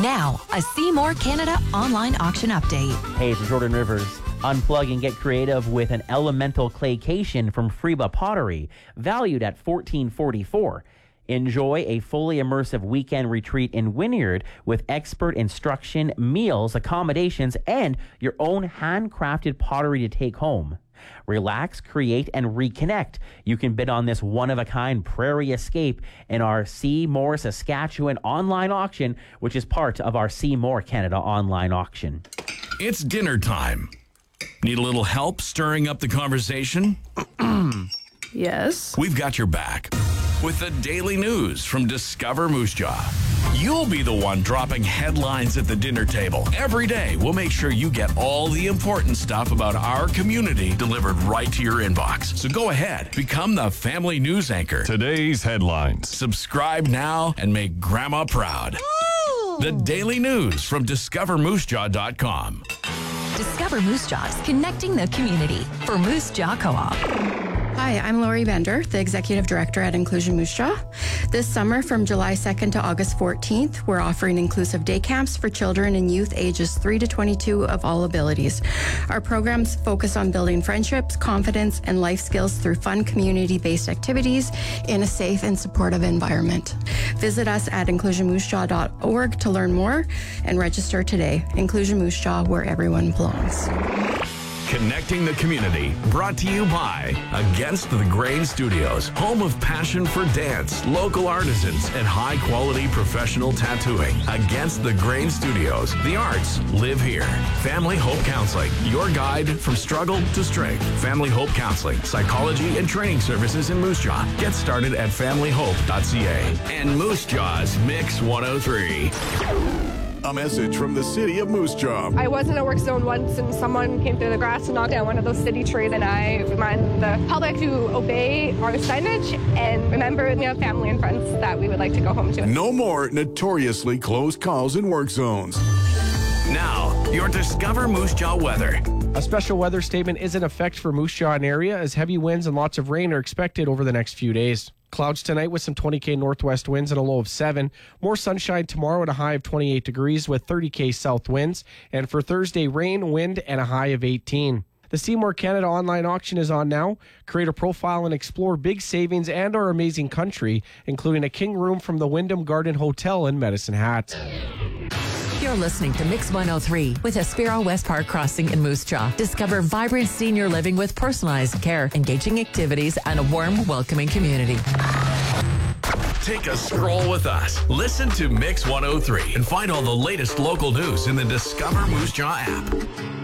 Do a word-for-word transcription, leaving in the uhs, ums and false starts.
Now, a Seymour Canada online auction update. Hey, it's Jordan Rivers. Unplug and get creative with an elemental claycation from Freba Pottery, valued at fourteen forty-four. Enjoy a fully immersive weekend retreat in Wynyard with expert instruction, meals, accommodations, and your own handcrafted pottery to take home. Relax, create, and reconnect. You can bid on this one-of-a-kind prairie escape in our Seymour Saskatchewan online auction, which is part of our Seymour Canada online auction. It's dinner time. Need a little help stirring up the conversation? Yes. We've got your back with the daily news from Discover Moose Jaw. You'll be the one dropping headlines at the dinner table. Every day, we'll make sure you get all the important stuff about our community delivered right to your inbox. So go ahead, become the family news anchor. Today's headlines. Subscribe now and make Grandma proud. Ooh. The daily news from discover moose jaw dot com. Discover Moose Jaws, connecting the community for Moose Jaw Co-op. Hi, I'm Lori Bender, the Executive Director at Inclusion Moose Jaw. This summer, from July second to August fourteenth, we're offering inclusive day camps for children and youth ages three to twenty-two of all abilities. Our programs focus on building friendships, confidence, and life skills through fun community-based activities in a safe and supportive environment. Visit us at inclusion moose jaw dot org to learn more and register today. Inclusion Moose Jaw, where everyone belongs. Connecting the community, brought to you by Against the Grain Studios, home of passion for dance, local artisans, and high-quality professional tattooing. Against the Grain Studios, the arts live here. Family Hope Counseling, your guide from struggle to strength. Family Hope Counseling, psychology and training services in Moose Jaw. Get started at family hope dot c a. And Moose Jaw's Mix one oh three. A message from the city of Moose Jaw. I was in a work zone once and someone came through the grass and knocked down one of those city trees, and I remind the public to obey our signage and remember we have family and friends that we would like to go home to. No more notoriously close calls in work zones. Now, your Discover Moose Jaw weather. A special weather statement is in effect for Moose Jaw and area as heavy winds and lots of rain are expected over the next few days. Clouds tonight with some twenty K northwest winds and a low of seven. More sunshine tomorrow at a high of twenty-eight degrees with thirty K south winds. And for Thursday, rain, wind, and a high of eighteen. The Seymour Canada online auction is on now. Create a profile and explore big savings and our amazing country, including a king room from the Wyndham Garden Hotel in Medicine Hat. You're listening to Mix one oh three with Aspiro West Park Crossing in Moose Jaw. Discover vibrant senior living with personalized care, engaging activities, and a warm, welcoming community. Take a stroll with us. Listen to Mix one oh three and find all the latest local news in the Discover Moose Jaw app.